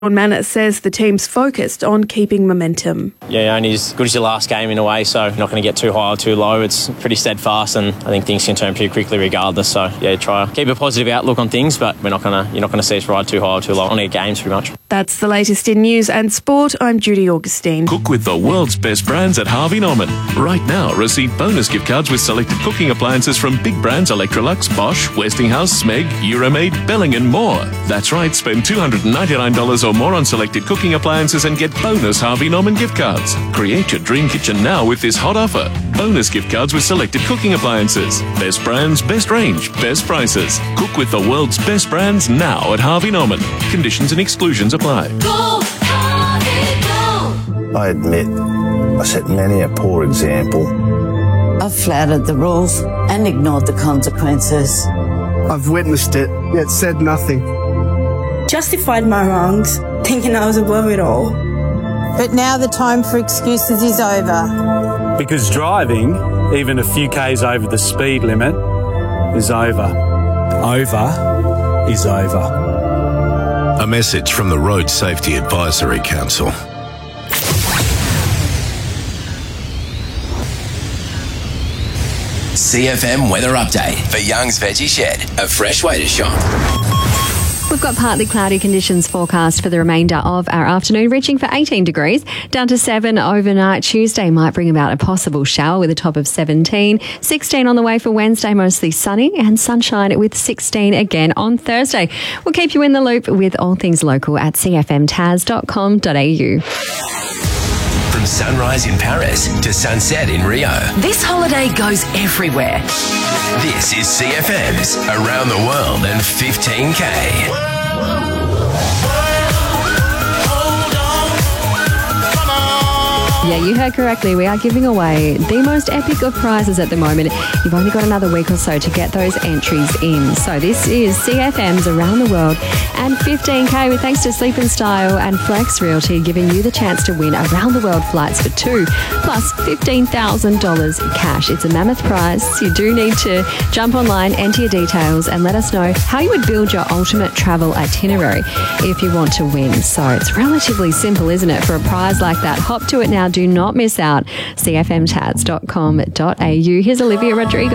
Sean Manners says the team's focused on keeping momentum. Yeah, only as good as your last game in a way, so not going to get too high or too low. It's pretty steadfast, and I think things can turn pretty quickly regardless. So yeah, try to keep a positive outlook on things, but you're not going to see us ride too high or too low on our games pretty much. That's the latest in news and sport. I'm Judy Augustine. Cook with the world's best brands at Harvey Norman. Right now, receive bonus gift cards with selected cooking appliances from big brands Electrolux, Bosch, Westinghouse, Smeg, Euromaid, Belling and more. That's right, spend $299 or more on selected cooking appliances and get bonus Harvey Norman gift cards. Create your dream kitchen now with this hot offer. Bonus gift cards with selected cooking appliances. Best brands, best range, best prices. Cook with the world's best brands now at Harvey Norman. Conditions and exclusions apply. Go, Harvey, go! I admit, I set many a poor example. I've flouted the rules and ignored the consequences. I've witnessed it, yet said nothing. Justified my wrongs, thinking I was above it all. But now the time for excuses is over. Because driving, even a few k's over the speed limit, is over. Over is over. A message from the Road Safety Advisory Council. CFM weather update for Young's Veggie Shed, a fresh way to shop. We've got partly cloudy conditions forecast for the remainder of our afternoon, reaching for 18 degrees, down to 7 overnight. Tuesday might bring about a possible shower with a top of 17. 16 on the way for Wednesday, mostly sunny, and sunshine with 16 again on Thursday. We'll keep you in the loop with all things local at cfmtaz.com.au. From sunrise in Paris to sunset in Rio, this holiday goes everywhere. This is CFM's Around the World in 15K. Yeah, you heard correctly. We are giving away the most epic of prizes at the moment. You've only got another week or so to get those entries in. So this is CFM's Around the World and 15K with thanks to Sleep and Style and Flex Realty, giving you the chance to win around the world flights for 2 plus $15,000 cash. It's a mammoth prize. You do need to jump online, enter your details and let us know how you would build your ultimate travel itinerary if you want to win. So it's relatively simple, isn't it, for a prize like that? Hop to it now. Do not miss out. cfmtaz.com.au. Here's Olivia Rodrigo.